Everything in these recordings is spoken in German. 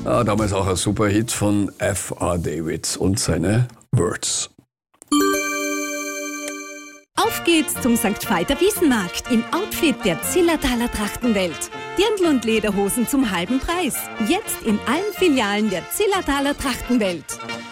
Damals auch ein super Hit von F.R. Davids und seine Words. Auf geht's zum St. Veit Wiesenmarkt im Outfit der Zillertaler Trachtenwelt. Dirndl und Lederhosen zum halben Preis. Jetzt in allen Filialen der Zillertaler Trachtenwelt.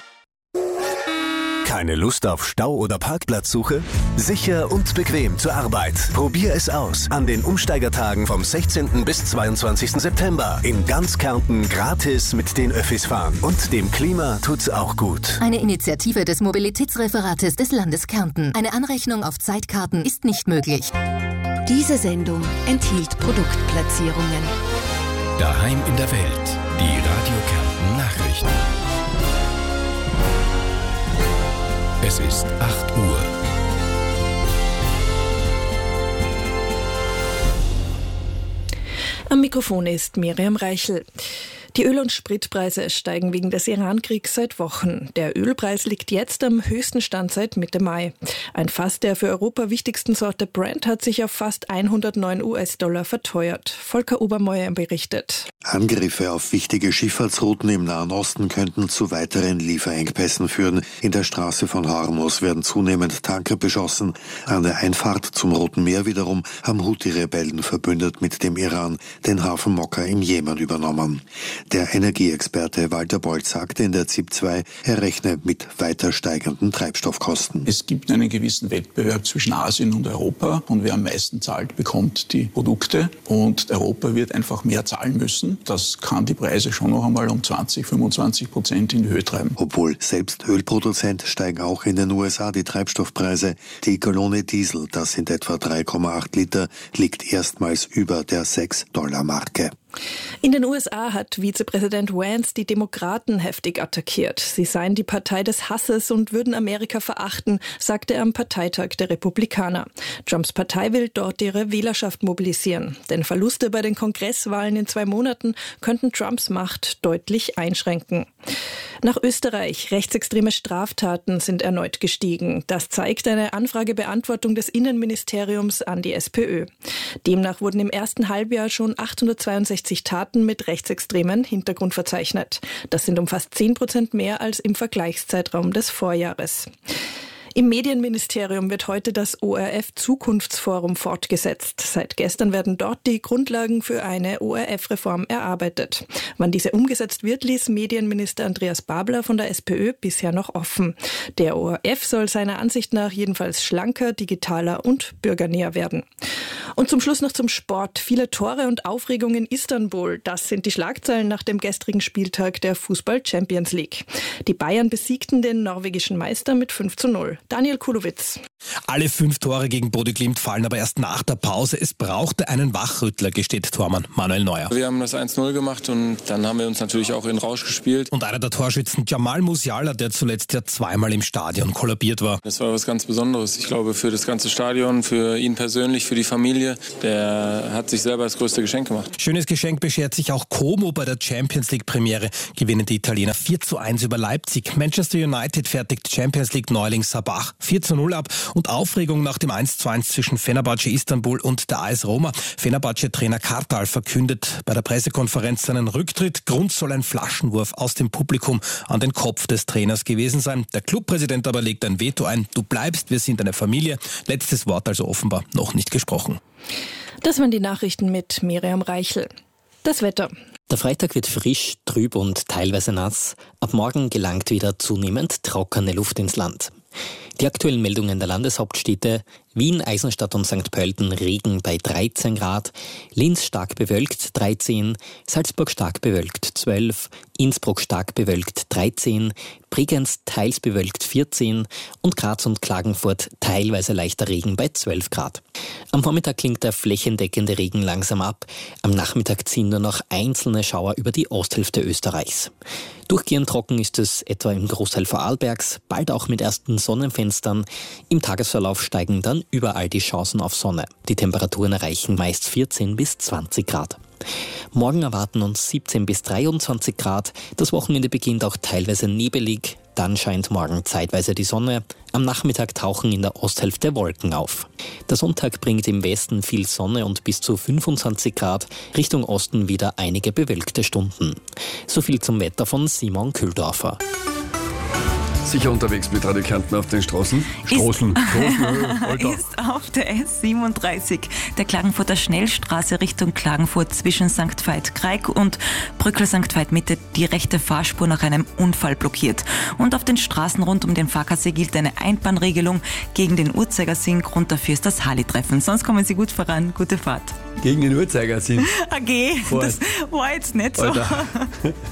Keine Lust auf Stau oder Parkplatzsuche? Sicher und bequem zur Arbeit. Probier es aus an den Umsteigertagen vom 16. bis 22. September. In ganz Kärnten gratis mit den Öffis fahren. Und dem Klima tut's auch gut. Eine Initiative des Mobilitätsreferates des Landes Kärnten. Eine Anrechnung auf Zeitkarten ist nicht möglich. Diese Sendung enthielt Produktplatzierungen. Daheim in der Welt. Die Radio Kärnten Nachrichten. Es ist 8 Uhr. Am Mikrofon ist Miriam Reichel. Die Öl- und Spritpreise steigen wegen des Iran-Kriegs seit Wochen. Der Ölpreis liegt jetzt am höchsten Stand seit Mitte Mai. Ein Fass der für Europa wichtigsten Sorte Brent hat sich auf fast 109 US-Dollar verteuert. Volker Obermeuer berichtet. Angriffe auf wichtige Schifffahrtsrouten im Nahen Osten könnten zu weiteren Lieferengpässen führen. In der Straße von Hormuz werden zunehmend Tanker beschossen. An der Einfahrt zum Roten Meer wiederum haben Houthi-Rebellen verbündet mit dem Iran den Hafen Mokka im Jemen übernommen. Der Energieexperte Walter Bolt sagte in der ZIP 2, er rechne mit weiter steigenden Treibstoffkosten. Es gibt einen gewissen Wettbewerb zwischen Asien und Europa und wer am meisten zahlt, bekommt die Produkte und Europa wird einfach mehr zahlen müssen. Das kann die Preise schon noch einmal um 20-25% in die Höhe treiben. Obwohl selbst Ölproduzent steigen auch in den USA die Treibstoffpreise. Die Gallone Diesel, das sind etwa 3,8 Liter, liegt erstmals über der $6-Marke. In den USA hat Vizepräsident Vance die Demokraten heftig attackiert. Sie seien die Partei des Hasses und würden Amerika verachten, sagte er am Parteitag der Republikaner. Trumps Partei will dort ihre Wählerschaft mobilisieren. Denn Verluste bei den Kongresswahlen in 2 Monaten könnten Trumps Macht deutlich einschränken. Nach Österreich. Rechtsextreme Straftaten sind erneut gestiegen. Das zeigt eine Anfragebeantwortung des Innenministeriums an die SPÖ. Demnach wurden im ersten Halbjahr schon 862 Taten mit rechtsextremen Hintergrund verzeichnet. Das sind um fast 10% mehr als im Vergleichszeitraum des Vorjahres. Im Medienministerium wird heute das ORF-Zukunftsforum fortgesetzt. Seit gestern werden dort die Grundlagen für eine ORF-Reform erarbeitet. Wann diese umgesetzt wird, ließ Medienminister Andreas Babler von der SPÖ bisher noch offen. Der ORF soll seiner Ansicht nach jedenfalls schlanker, digitaler und bürgernäher werden. Und zum Schluss noch zum Sport. Viele Tore und Aufregung in Istanbul. Das sind die Schlagzeilen nach dem gestrigen Spieltag der Fußball-Champions League. Die Bayern besiegten den norwegischen Meister mit 5:0. Daniel Kulowitz. Alle 5 Tore gegen Bodø Glimt fallen aber erst nach der Pause. Es brauchte einen Wachrüttler, gesteht Tormann Manuel Neuer. Wir haben das 1:0 gemacht und dann haben wir uns natürlich auch in Rausch gespielt. Und einer der Torschützen, Jamal Musiala, der zuletzt ja 2-mal im Stadion kollabiert war. Das war was ganz Besonderes. Ich glaube, für das ganze Stadion, für ihn persönlich, für die Familie, der hat sich selber das größte Geschenk gemacht. Schönes Geschenk beschert sich auch Como bei der Champions League Premiere. Gewinnen die Italiener 4:1 über Leipzig. Manchester United fertigt Champions League Neuling Sabah 4:0 ab und Aufregung nach dem 1:1 zwischen Fenerbahce Istanbul und der AS Roma. Fenerbahce-Trainer Kartal verkündet bei der Pressekonferenz seinen Rücktritt. Grund soll ein Flaschenwurf aus dem Publikum an den Kopf des Trainers gewesen sein. Der Clubpräsident aber legt ein Veto ein. Du bleibst, wir sind eine Familie. Letztes Wort also offenbar noch nicht gesprochen. Das waren die Nachrichten mit Miriam Reichel. Das Wetter. Der Freitag wird frisch, trüb und teilweise nass. Ab morgen gelangt wieder zunehmend trockene Luft ins Land. Die aktuellen Meldungen der Landeshauptstädte: Wien, Eisenstadt und St. Pölten Regen bei 13 Grad, Linz stark bewölkt 13, Salzburg stark bewölkt 12, Innsbruck stark bewölkt 13, Bregenz teils bewölkt 14 und Graz und Klagenfurt teilweise leichter Regen bei 12 Grad. Am Vormittag klingt der flächendeckende Regen langsam ab. Am Nachmittag ziehen nur noch einzelne Schauer über die Osthälfte Österreichs. Durchgehend trocken ist es etwa im Großteil Vorarlbergs, bald auch mit ersten Sonnenfenstern. Im Tagesverlauf steigen dann überall die Chancen auf Sonne. Die Temperaturen erreichen meist 14 bis 20 Grad. Morgen erwarten uns 17 bis 23 Grad. Das Wochenende beginnt auch teilweise nebelig. Dann scheint morgen zeitweise die Sonne. Am Nachmittag tauchen in der Osthälfte Wolken auf. Der Sonntag bringt im Westen viel Sonne und bis zu 25 Grad. Richtung Osten wieder einige bewölkte Stunden. So viel zum Wetter von Simon Kühldorfer. Sicher unterwegs mit Radio Kärnten auf den Straßen? Ist auf der S37 der Klagenfurter Schnellstraße Richtung Klagenfurt zwischen St. Veit-Kraig und Brückl St. Veit Mitte die rechte Fahrspur nach einem Unfall blockiert. Und auf den Straßen rund um den Farkasee gilt eine Einbahnregelung. Gegen den Uhrzeigersinn, Grund dafür ist das Harley-Treffen. Sonst kommen Sie gut voran. Gute Fahrt. Gegen den Uhrzeigersinn? AG, das war jetzt nicht so.